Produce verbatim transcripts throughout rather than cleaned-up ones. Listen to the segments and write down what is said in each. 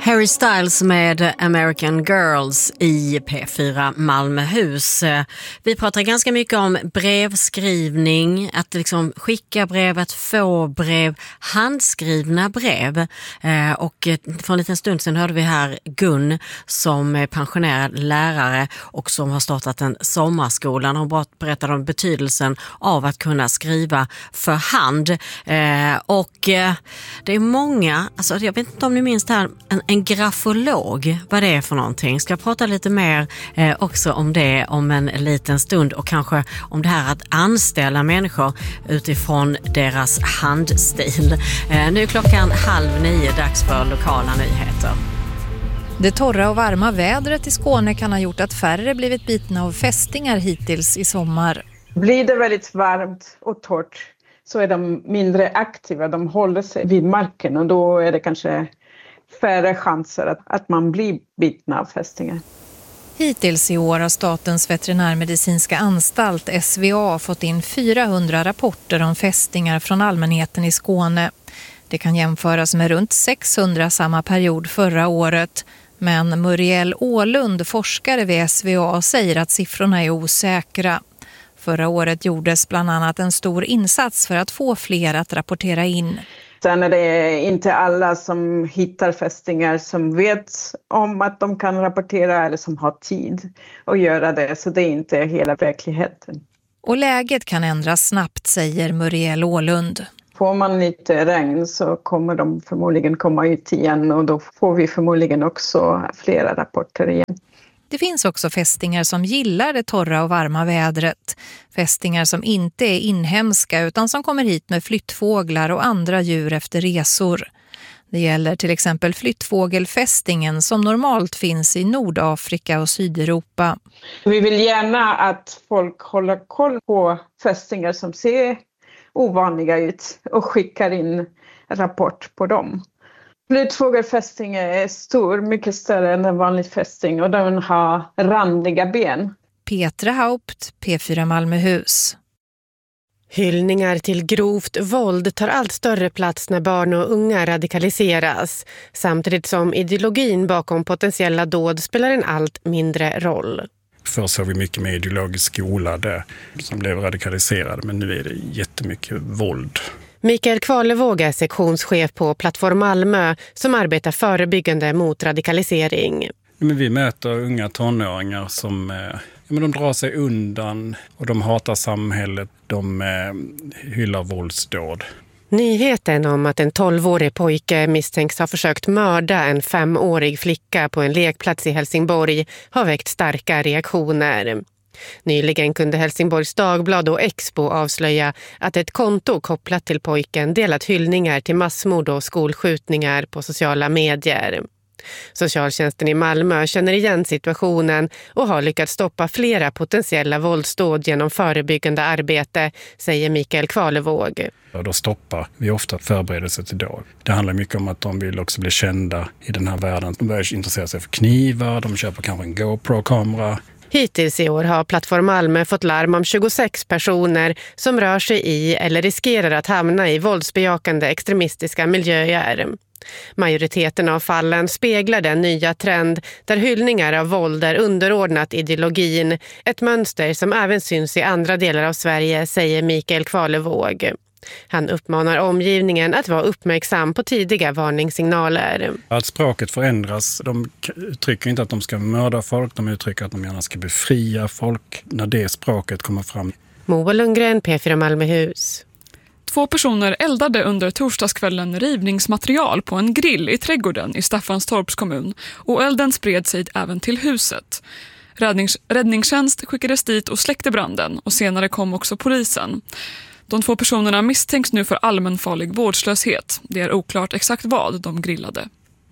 Harry Styles med American Girls i P fyra Malmöhus. Vi pratar ganska mycket om brevskrivning, att liksom skicka brev, att få brev, handskrivna brev. Eh, och för en liten stund sedan hörde vi här Gun som är pensionerad lärare och som har startat en sommarskola. Hon berättade om betydelsen av att kunna skriva för hand. Eh, och eh, det är många, alltså jag vet inte om ni minns det här, en En grafolog, vad det är för någonting. Ska jag prata lite mer eh, också om det om en liten stund och kanske om det här att anställa människor utifrån deras handstil. Eh, nu är klockan halv nio, dags för lokala nyheter. Det torra och varma vädret i Skåne kan ha gjort att färre blivit bitna av fästingar hittills i sommar. Blir det väldigt varmt och torrt så är de mindre aktiva. De håller sig vid marken och då är det kanske färre chanser att, att man blir bitna av fästingar. Hittills i år har Statens veterinärmedicinska anstalt S V A fått in fyrahundra rapporter om fästingar från allmänheten i Skåne. Det kan jämföras med runt sexhundra samma period förra året. Men Muriel Ålund, forskare vid S V A, säger att siffrorna är osäkra. Förra året gjordes bland annat en stor insats för att få fler att rapportera in. Sen är det inte alla som hittar fästingar som vet om att de kan rapportera eller som har tid att göra det. Så det är inte hela verkligheten. Och läget kan ändras snabbt, säger Muriel Ålund. Får man lite regn så kommer de förmodligen komma ut igen och då får vi förmodligen också flera rapporter igen. Det finns också fästingar som gillar det torra och varma vädret. Fästingar som inte är inhemska utan som kommer hit med flyttfåglar och andra djur efter resor. Det gäller till exempel flyttfågelfästingen som normalt finns i Nordafrika och Sydeuropa. Vi vill gärna att folk håller koll på fästingar som ser ovanliga ut och skickar in rapport på dem. Flyttfågelfästing är stor, mycket större än en vanlig fästing och den har randiga ben. Petra Haupt, P fyra Malmöhus. Hyllningar till grovt våld tar allt större plats när barn och unga radikaliseras, samtidigt som ideologin bakom potentiella dåd spelar en allt mindre roll. Först har vi mycket mer ideologisk skola där som blev radikaliserade, men nu är det jättemycket våld. Mikael Kvalevåg är sektionschef på Plattform Malmö som arbetar förebyggande mot radikalisering. Men vi möter unga tonåringar som ja, men de drar sig undan och de hatar samhället, de eh, hyllar våldsdåd. Nyheten om att en tolvårig pojke misstänks ha försökt mörda en femårig flicka på en lekplats i Helsingborg har väckt starka reaktioner. Nyligen kunde Helsingborgs Dagblad och Expo avslöja att ett konto kopplat till pojken delat hyllningar till massmord och skolskjutningar på sociala medier. Socialtjänsten i Malmö känner igen situationen och har lyckats stoppa flera potentiella våldsdåd genom förebyggande arbete, säger Mikael Kvalevåg. Och då stoppar vi ofta förberedelser till dåd. Det handlar mycket om att de vill också bli kända i den här världen. De börjar intressera sig för knivar, de köper kanske en GoPro-kamera. Hittills i år har Plattform Malmö fått larm om tjugosex personer som rör sig i eller riskerar att hamna i våldsbejakande extremistiska miljöer. Majoriteten av fallen speglar den nya trend där hyllningar av våld är underordnat ideologin, ett mönster som även syns i andra delar av Sverige, säger Mikael Kvalevåg. Han uppmanar omgivningen att vara uppmärksam på tidiga varningssignaler. Att språket förändras, de uttrycker inte att de ska mörda folk, de uttrycker att de gärna ska befria folk när det språket kommer fram. Moa Lundgren, P fyra Malmöhus. Två personer eldade under torsdagskvällen rivningsmaterial på en grill i trädgården i Staffanstorps kommun och elden spred sig även till huset. Räddnings- räddningstjänst skickades dit och släckte branden och senare kom också polisen. De två personerna misstänks nu för allmänfarlig vårdslöshet. Det är oklart exakt vad de grillade.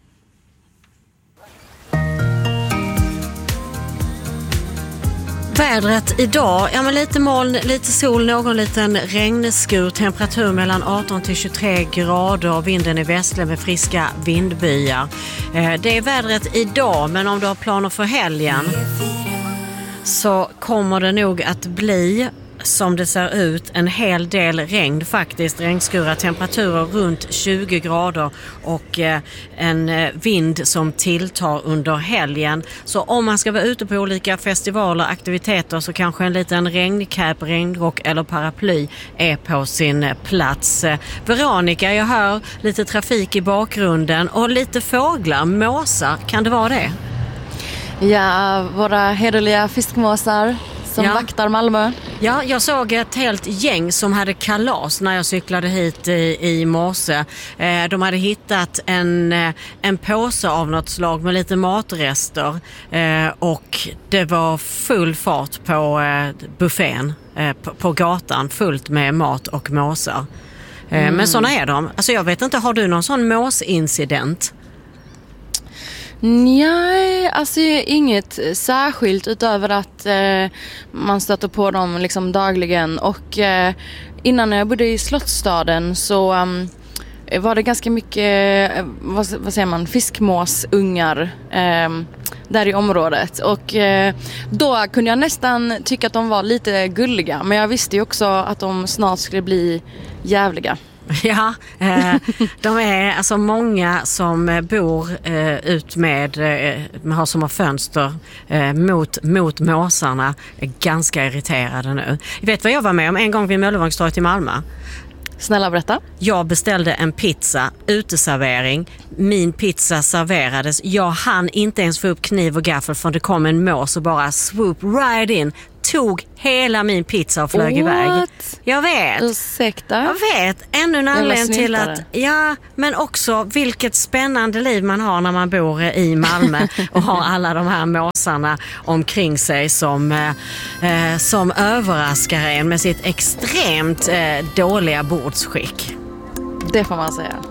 Vädret idag, ja men lite moln, lite sol, någon liten regnskur, temperatur mellan arton till tjugotre grader, vinden är västlig med friska vindbyar. Det är vädret idag, men om du har planer för helgen så kommer det nog att bli som det ser ut en hel del regn faktiskt. Regnskurar, temperaturer runt tjugo grader och eh, en eh, vind som tilltar under helgen. Så om man ska vara ute på olika festivaler, aktiviteter, så kanske en liten regnkäpp, regnrock eller paraply är på sin eh, plats. Eh, Veronica, jag hör lite trafik i bakgrunden och lite fåglar, måsar, kan det vara det? Ja, våra hederliga fiskmåsar som ja. vaktar Malmö. Ja, jag såg ett helt gäng som hade kalas när jag cyklade hit i, i morse. Eh, de hade hittat en, en påse av något slag med lite matrester eh, och det var full fart på eh, buffén eh, på, på gatan, fullt med mat och måsar. Eh, mm. Men såna är de. Alltså jag vet inte, har du någon sån måsincident? Nej, alltså inget särskilt utöver att eh, man stöter på dem liksom dagligen. Och eh, innan jag bodde i Slottsstaden så um, var det ganska mycket, eh, vad, vad säger man, fiskmåsungar eh, där i området. Och eh, då kunde jag nästan tycka att de var lite gulliga. Men jag visste ju också att de snart skulle bli jävliga. Ja, eh, de är alltså många som bor eh, ut med, eh, har som har fönster eh, mot, mot måsarna, är ganska irriterade nu. Jag vet vad jag var med om en gång vid Möllevångstorget i Malmö. Snälla berätta. Jag beställde en pizza, uteservering. Min pizza serverades. Jag hann inte ens få upp kniv och gaffel för det kom en mås och bara swoop right in. Tog hela min pizza och flög What? iväg. Jag vet. Ursäkta? Jag vet. Ännu en anledning till att... Ja, men också vilket spännande liv man har när man bor i Malmö och har alla de här måsarna omkring sig som, eh, som överraskar en med sitt extremt eh, dåliga bordsskick. Det får man säga.